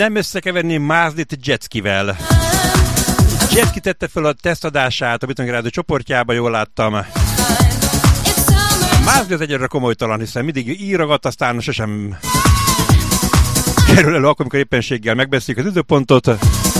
Nem összekeverni Mázlit Jetskivel. Jetski tette fel a tesztadását a Bitcoin Rádió csoportjába, jól láttam. Mázli az egyre komolytalan, hiszen mindig írogat, aztán sosem kerül elő akkor, amikor éppenséggel megbeszéljük az időpontot.